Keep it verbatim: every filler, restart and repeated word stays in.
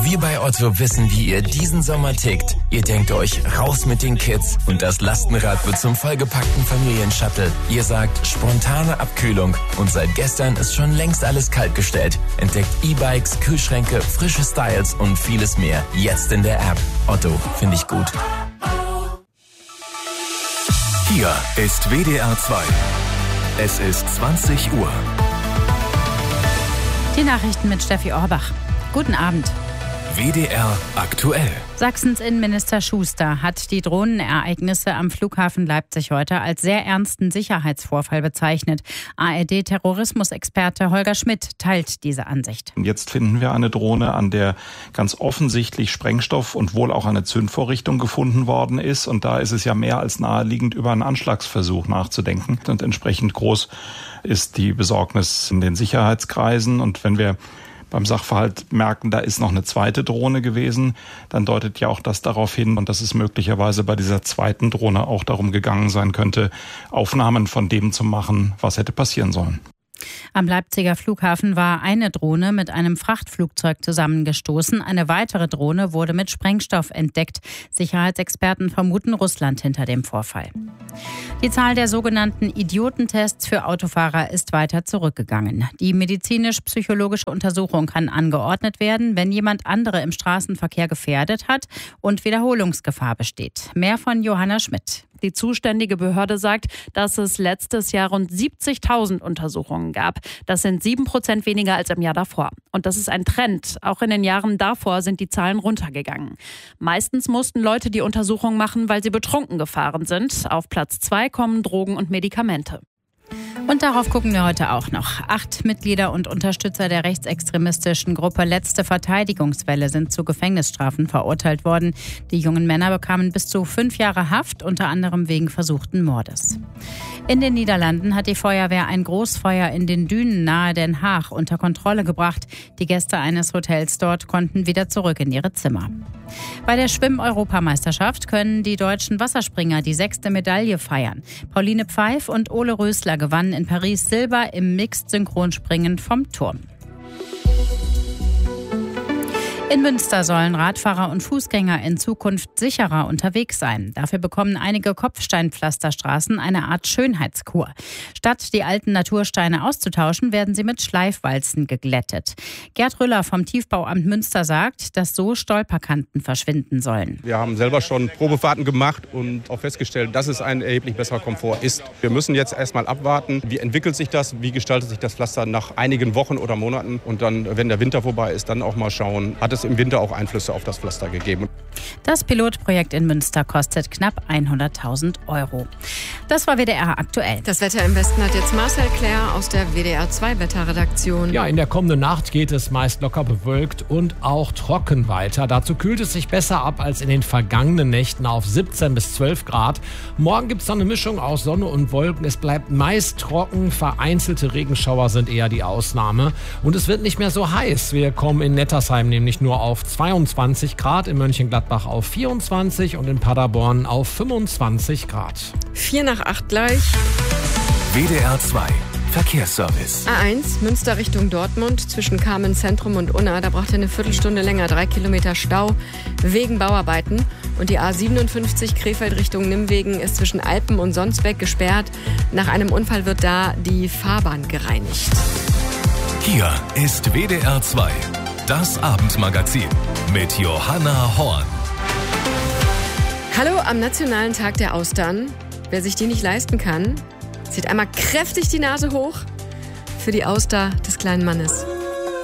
Wir bei Otto wissen, wie ihr diesen Sommer tickt. Ihr denkt euch, raus mit den Kids und das Lastenrad wird zum vollgepackten Familienshuttle. Ihr sagt, spontane Abkühlung und seit gestern ist schon längst alles kaltgestellt. Entdeckt E-Bikes, Kühlschränke, frische Styles und vieles mehr. Jetzt in der App. Otto, finde ich gut. Hier ist W D R zwei. Es ist zwanzig Uhr. Die Nachrichten mit Steffi Orbach. Guten Abend. W D R aktuell. Sachsens Innenminister Schuster hat die Drohnenereignisse am Flughafen Leipzig heute als sehr ernsten Sicherheitsvorfall bezeichnet. A R D-Terrorismusexperte Holger Schmidt teilt diese Ansicht. Jetzt finden wir eine Drohne, an der ganz offensichtlich Sprengstoff und wohl auch eine Zündvorrichtung gefunden worden ist. Und da ist es ja mehr als naheliegend, über einen Anschlagsversuch nachzudenken. Und entsprechend groß ist die Besorgnis in den Sicherheitskreisen. Und wenn wir beim Sachverhalt merken, da ist noch eine zweite Drohne gewesen, dann deutet ja auch das darauf hin, und dass es möglicherweise bei dieser zweiten Drohne auch darum gegangen sein könnte, Aufnahmen von dem zu machen, was hätte passieren sollen. Am Leipziger Flughafen war eine Drohne mit einem Frachtflugzeug zusammengestoßen. Eine weitere Drohne wurde mit Sprengstoff entdeckt. Sicherheitsexperten vermuten Russland hinter dem Vorfall. Die Zahl der sogenannten Idiotentests für Autofahrer ist weiter zurückgegangen. Die medizinisch-psychologische Untersuchung kann angeordnet werden, wenn jemand andere im Straßenverkehr gefährdet hat und Wiederholungsgefahr besteht. Mehr von Johanna Schmidt. Die zuständige Behörde sagt, dass es letztes Jahr rund siebzigtausend Untersuchungen gab. Das sind sieben Prozent weniger als im Jahr davor. Und das ist ein Trend. Auch in den Jahren davor sind die Zahlen runtergegangen. Meistens mussten Leute die Untersuchung machen, weil sie betrunken gefahren sind. Auf Platz zwei kommen Drogen und Medikamente. Und darauf gucken wir heute auch noch. Acht Mitglieder und Unterstützer der rechtsextremistischen Gruppe Letzte Verteidigungswelle sind zu Gefängnisstrafen verurteilt worden. Die jungen Männer bekamen bis zu fünf Jahre Haft, unter anderem wegen versuchten Mordes. In den Niederlanden hat die Feuerwehr ein Großfeuer in den Dünen nahe Den Haag unter Kontrolle gebracht. Die Gäste eines Hotels dort konnten wieder zurück in ihre Zimmer. Bei der Schwimm-Europameisterschaft können die deutschen Wasserspringer die sechste Medaille feiern. Pauline Pfeif und Ole Rösler gewannen in Paris Silber im Mixed-Synchronspringen vom Turm. In Münster sollen Radfahrer und Fußgänger in Zukunft sicherer unterwegs sein. Dafür bekommen einige Kopfsteinpflasterstraßen eine Art Schönheitskur. Statt die alten Natursteine auszutauschen, werden sie mit Schleifwalzen geglättet. Gerd Rüller vom Tiefbauamt Münster sagt, dass so Stolperkanten verschwinden sollen. Wir haben selber schon Probefahrten gemacht und auch festgestellt, dass es ein erheblich besserer Komfort ist. Wir müssen jetzt erstmal abwarten, wie entwickelt sich das, wie gestaltet sich das Pflaster nach einigen Wochen oder Monaten. Und dann, wenn der Winter vorbei ist, dann auch mal schauen, hat es im Winter auch Einflüsse auf das Pflaster gegeben. Das Pilotprojekt in Münster kostet knapp hunderttausend Euro. Das war W D R aktuell. Das Wetter im Westen hat jetzt Marcel Claire aus der W D R zwei Wetterredaktion. Ja, in der kommenden Nacht geht es meist locker bewölkt und auch trocken weiter. Dazu kühlt es sich besser ab als in den vergangenen Nächten auf siebzehn bis zwölf Grad. Morgen gibt es dann eine Mischung aus Sonne und Wolken. Es bleibt meist trocken. Vereinzelte Regenschauer sind eher die Ausnahme. Und es wird nicht mehr so heiß. Wir kommen in Nettersheim nämlich nur auf zweiundzwanzig Grad, in Mönchengladbach auf vierundzwanzig und in Paderborn auf fünfundzwanzig Grad. Vier nach acht gleich. W D R zwei Verkehrsservice. A eins, Münster Richtung Dortmund, zwischen Kamen Zentrum und Unna. Da braucht ihr eine Viertelstunde länger, drei Kilometer Stau wegen Bauarbeiten. Und die A siebenundfünfzig Krefeld Richtung Nimwegen ist zwischen Alpen und Sonsbeck gesperrt. Nach einem Unfall wird da die Fahrbahn gereinigt. Hier ist W D R zwei. Das Abendmagazin mit Johanna Horn. Hallo am Nationalen Tag der Austern. Wer sich die nicht leisten kann, zieht einmal kräftig die Nase hoch für die Auster des kleinen Mannes.